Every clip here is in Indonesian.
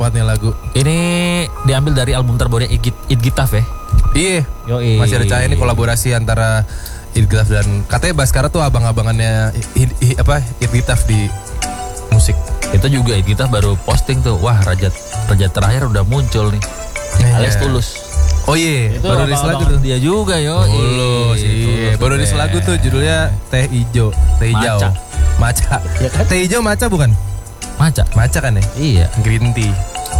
banget nih lagu. Ini diambil dari album terbarunya Idgitaf ya. Iya. Yoi. Masih ada Cahaya, ini kolaborasi antara Idgitaf dan katanya Baskara tuh abang-abangannya Idgitaf di musik. Itu juga Idgitaf baru posting tuh. Wah, Raja Terakhir udah muncul nih. Alias Tulus. Oh iya, Itu baru rilis lagu tuh. dia juga yo. Tulus, iya. Baru rilis lagu tuh judulnya Teh Ijo, Teh Hijau. Maca. Ya kan? Teh Hijau maca bukan? Maca kan ya? Iya. Green tea.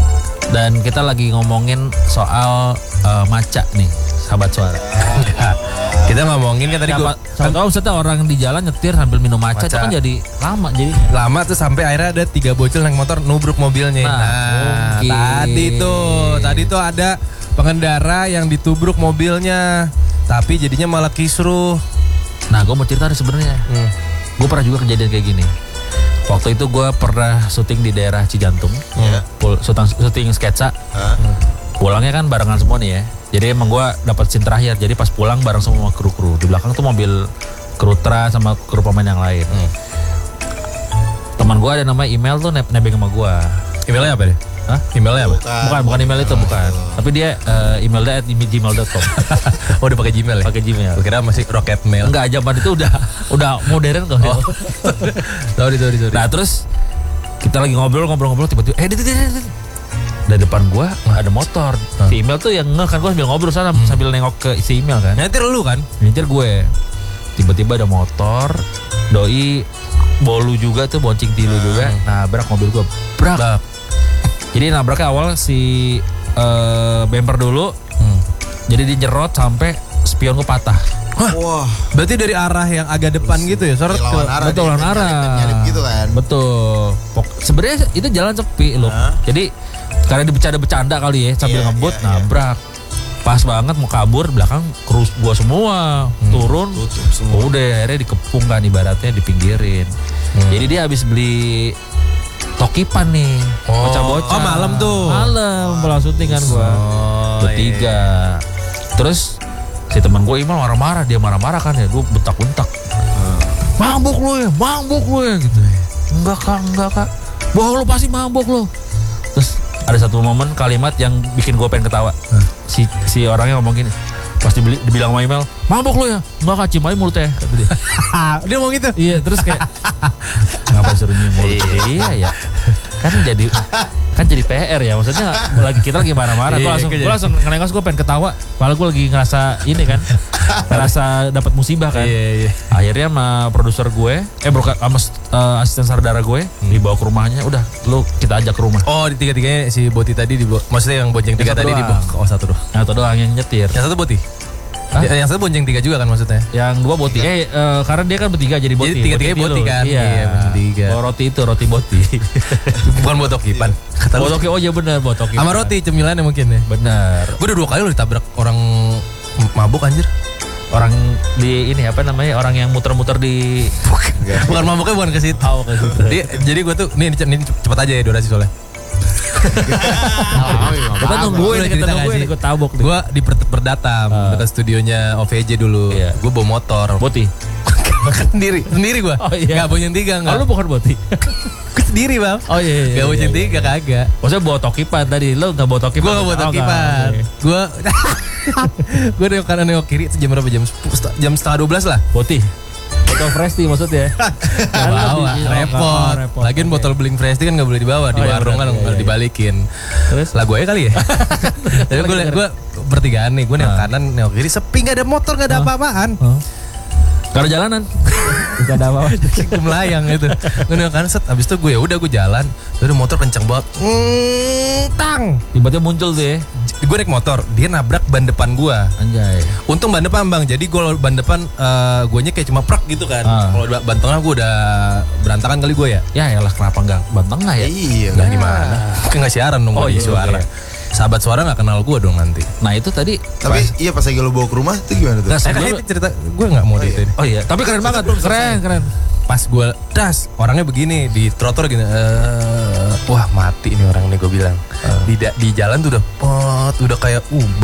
Dan kita lagi ngomongin soal maca nih, sahabat suara. Enggak. Kita ngomongin kan tadi gue. Kalau misalnya orang di jalan nyetir sambil minum maca itu kan jadi lama jadi. Lama tuh sampai akhirnya ada 3 bocil naik motor nubruk mobilnya. Nah tadi tuh ada pengendara yang ditubruk mobilnya, tapi jadinya malah kisruh. Nah, gue mau cerita nih sebenarnya. Gue pernah juga kejadian kayak gini. Waktu itu gue pernah syuting di daerah Cijantung, syuting sketsa. Pulangnya kan barengan semua nih ya. Jadi emang gue dapat scene terakhir. Jadi pas pulang bareng semua kru-kru. Di belakang tuh mobil kru Tra sama kru pemain yang lain. Teman gue ada namanya Email tuh nebeng sama gue. Emailnya apa deh? Hah? Emailnya apa? Bukan email itu bukan. Tapi dia emailnya @gmail.com. Oh, udah pakai Gmail ya? Pakai Gmail. Gue kira masih Rocket Mail. Enggak, zaman itu udah modern kok. Sorry. Nah, terus kita lagi ngobrol tiba-tiba dari depan gua ada motor. Si Email tuh yang kan gua sambil ngobrol sana sambil nengok ke si Email kan. Nyetir lu kan? Nyetir gue. Tiba-tiba ada motor, doi bolu juga tuh, bonceng tilu juga. Nabrak mobil gua. Brak. Jadi nabraknya awal si bumper dulu. Jadi dia nyerot sampai spion gue patah. Wah, berarti dari arah yang agak depan gitu ya? Sorot ke lawan arah. Nyalip gitu kan. Betul. Sebenarnya itu jalan sepi loh. Jadi karena bercanda kali ya sambil ngebut nabrak. Pas banget mau kabur, belakang krus gua semua turun. Udah akhirnya dikepung kan ibaratnya, dipinggirin. Jadi dia habis beli tokipan nih, bocah-bocah. Oh, malam tuh. Malam pulang syuting kan gua. Bertiga. Terus si teman gue Imal marah-marah, dia marah-marah kan ya, gue bentak-bentak. Mabuk lu ya gitu. Enggak kak. Bohong lu, pasti mabuk lu. Terus ada satu momen kalimat yang bikin gue pengen ketawa. Si orangnya ngomong gini. Pas dibilang sama Imal, mabuk lu ya? Enggak kak, cium aja mulutnya. Kata dia. Dia ngomong gitu? Iya, terus kayak ngapa suruh nyium mulut? Iya ya. Kan jadi PR ya, maksudnya kita lagi marah-marah. Gue langsung ngelengos, gue pengen ketawa. Padahal gue lagi ngerasa ini kan, ngerasa dapat musibah kan. Akhirnya sama produser gue, sama asisten saudara gue dibawa ke rumahnya. Udah, kita ajak ke rumah. Oh, di tiga-tiganya si Boti tadi dibawa, maksudnya yang bonceng 3 tadi dibawa. Oh, satu doang. Satu doang yang nyetir. Yang satu Boti. Yang satu bonceng 3 juga kan maksudnya? Yang 2 Boti. Karena dia kan bertiga jadi Boti. Jadi tiga-tiganya Boti kan? Iya, bertiga. Roti Boti. Bukan botokipan. Botoki, oh iya benar botoki. Sama roti cemilannya mungkin ya? Benar. Gue udah 2 kali lo ditabrak orang mabuk anjir. Orang di ini apa namanya, orang yang muter-muter di bukan mabuknya, bukan ke situ. Oh, ke situ. Jadi gue tuh ini cepet aja ya durasi soalnya. Kita nungguin ikut tabok. Gue di Perdatam dekat studionya OVJ dulu. Gue bawa motor. Boti. Sendiri gue. Oh iya. Gak bonceng 3 enggak. Lu bukan Boti. Gue sendiri bang. Oh iya. Gak bonceng 3 kagak. Maksudnya bawa tokipan tadi. Lu gak bawa tokipan? Gue gak bawa tokipan. Gue nengok kanan nengok kiri. Jam berapa? Jam setengah 12 lah. Boti. Botol fresh tea maksudnya. Gak bawa, repot. Lagian botol beling fresh tea kan gak boleh dibawa. Di warung kan gak dibalikin. Terus? Lah gue aja kali ya. Tapi gue bertigaan nih. Gue nengok kanan nengok kiri. Sepi, gak ada motor, gak ada apa-apaan. Karena jalanan. Gak ada apa-apa. Gue melayang gitu. Gue nengok kanan set. Abis itu gue udah jalan. Terus motor kenceng banget. Tang. Tiba-tiba muncul tuh ya. Gue naik motor, dia nabrak ban depan gue. Anjay. Untung ban depan bang, jadi gue ban depan guanya kayak cuma prak gitu kan. Kalau ban tengah gue udah berantakan kali gue ya. Ya elah, kenapa enggak ban tengah ya? Iya. Nggak gimana? Kayak nggak siaran dong. Oh iya, suara. Sahabat suara nggak kenal gue dong nanti. Nah itu tadi. Tapi iya pas lagi lo bawa ke rumah itu gimana tuh? Ini cerita gue nggak mau itu. Oh iya. Tapi keren banget. Keren. Pas gue orangnya begini di trotoar gini. Wah mati ini orang nih gue bilang. Di jalan tuh udah kayak